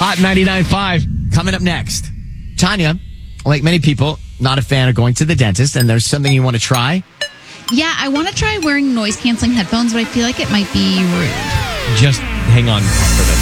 Hot 99.5. Coming up next, Tanya, like many people, not a fan of going to the dentist, and there's something you want to try. Yeah, I want to try wearing noise-canceling headphones, but I feel like it might be rude. Just hang on for this.